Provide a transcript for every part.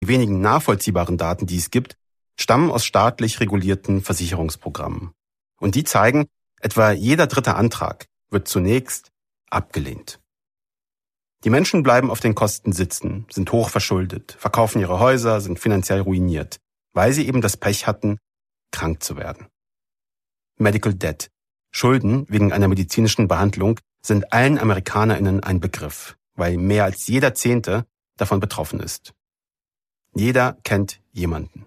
wenigen nachvollziehbaren Daten, die es gibt, stammen aus staatlich regulierten Versicherungsprogrammen. Und die zeigen, etwa jeder dritte Antrag wird zunächst abgelehnt. Die Menschen bleiben auf den Kosten sitzen, sind hochverschuldet, verkaufen ihre Häuser, sind finanziell ruiniert, weil sie eben das Pech hatten, krank zu werden. Medical Debt, Schulden wegen einer medizinischen Behandlung, sind allen AmerikanerInnen ein Begriff, weil mehr als jeder Zehnte davon betroffen ist. Jeder kennt jemanden.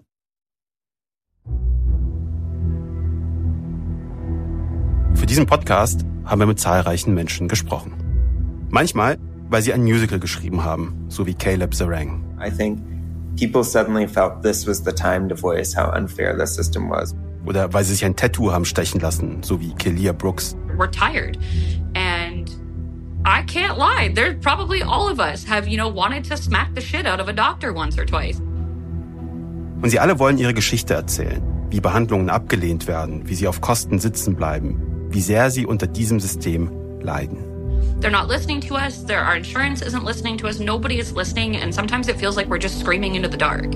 Für diesen Podcast haben wir mit zahlreichen Menschen gesprochen. Manchmal, weil sie ein Musical geschrieben haben, so wie Caleb Zarang. I think people suddenly felt this was the time to voice how unfair the system was. Oder weil sie sich ein Tattoo haben stechen lassen, so wie Kelia Brooks. We're tired. And I can't lie. There's probably all of us have, wanted to smack the shit out of a doctor once or twice. Und sie alle wollen ihre Geschichte erzählen, wie Behandlungen abgelehnt werden, wie sie auf Kosten sitzen bleiben, wie sehr sie unter diesem System leiden. They're not listening to us. Our insurance isn't listening to us. Nobody is listening. And sometimes it feels like we're just screaming into the dark.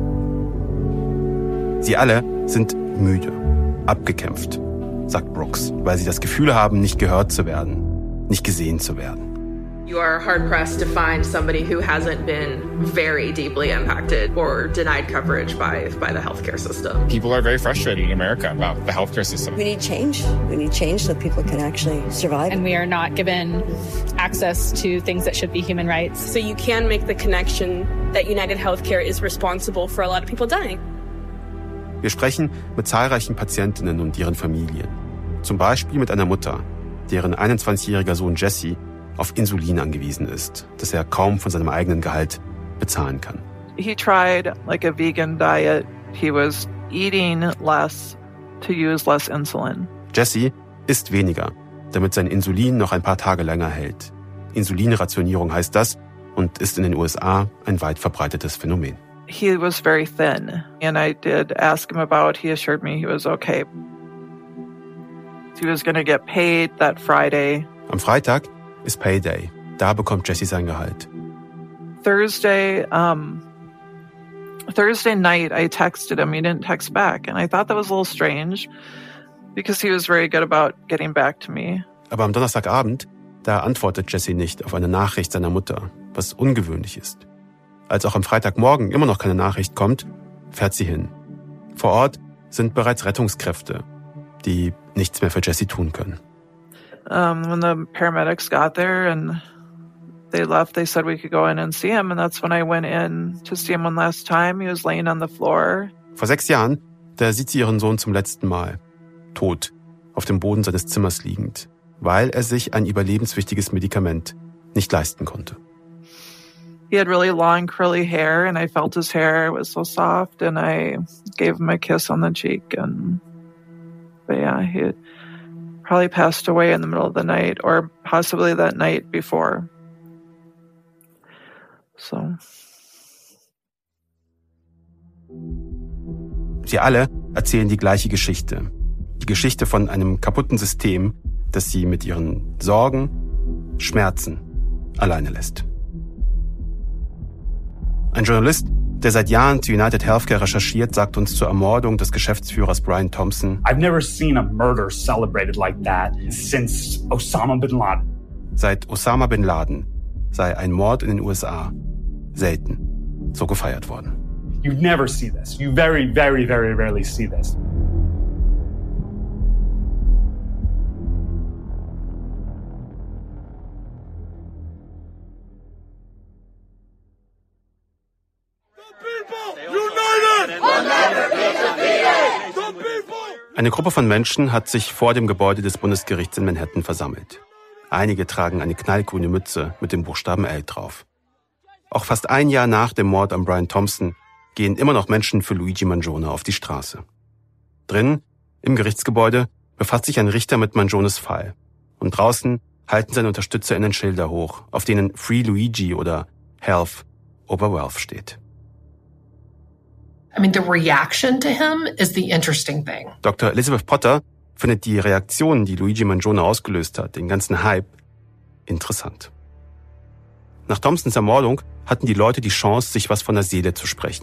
Sie alle sind müde, abgekämpft, sagt Brooks, weil sie das Gefühl haben, nicht gehört zu werden, nicht gesehen zu werden. You are hard-pressed to find somebody who hasn't been very deeply impacted or denied coverage by the healthcare system. People are very frustrated in America about the healthcare system. We need change. We need change so people can actually survive. And we are not given access to things that should be human rights. So you can make the connection that United Healthcare is responsible for a lot of people dying. Wir sprechen mit zahlreichen Patientinnen und ihren Familien. Zum Beispiel mit einer Mutter, deren 21-jähriger Sohn Jesse auf Insulin angewiesen ist, das er kaum von seinem eigenen Gehalt bezahlen kann. He tried like a vegan diet. He was eating less to use less insulin. Jesse isst weniger, damit sein Insulin noch ein paar Tage länger hält. Insulinrationierung heißt das und ist in den USA ein weit verbreitetes Phänomen. He was very thin, and I did ask him about. He assured me he was okay. He was going to get paid that Friday. Am Freitag ist Payday. Da bekommt Jesse sein Gehalt. Thursday night, I texted him. He didn't text back, and I thought that was a little strange because he was very good about getting back to me. Aber am Donnerstagabend, da antwortet Jesse nicht auf eine Nachricht seiner Mutter, was ungewöhnlich ist. Als auch am Freitagmorgen immer noch keine Nachricht kommt, fährt sie hin. Vor Ort sind bereits Rettungskräfte, die nichts mehr für Jesse tun können. When the paramedics got there and they left, they said we could go in and see him. And that's when I went in to see him one last time. He was laying on the floor. Vor 6 Jahren, da sieht sie ihren Sohn zum letzten Mal. Tot, auf dem Boden seines Zimmers liegend, weil er sich ein überlebenswichtiges Medikament nicht leisten konnte. He had really long curly hair and I felt his hair was so soft and I gave him a kiss on the cheek but yeah, he had probably passed away in the middle of the night or possibly that night before. So. Sie alle erzählen die gleiche Geschichte. Die Geschichte von einem kaputten System, das sie mit ihren Sorgen, Schmerzen alleine lässt. Ein Journalist, der seit Jahren zu United Healthcare recherchiert, sagt uns zur Ermordung des Geschäftsführers Brian Thompson: I've never seen a murder celebrated like that since Osama bin Laden. Seit Osama bin Laden sei ein Mord in den USA selten so gefeiert worden. You never see this. You very, very, very rarely see this. Eine Gruppe von Menschen hat sich vor dem Gebäude des Bundesgerichts in Manhattan versammelt. Einige tragen eine knallgrüne Mütze mit dem Buchstaben L drauf. Auch fast ein Jahr nach dem Mord an Brian Thompson gehen immer noch Menschen für Luigi Mangione auf die Straße. Drin, im Gerichtsgebäude, befasst sich ein Richter mit Mangiones Fall. Und draußen halten seine UnterstützerInnen Schilder hoch, auf denen Free Luigi oder Health over Wealth steht. I mean, the reaction to him is the interesting thing. Dr. Elizabeth Potter findet die Reaktion, die Luigi Mangione ausgelöst hat, den ganzen Hype, interessant. Nach Thompsons Ermordung hatten die Leute die Chance, sich was von der Seele zu sprechen.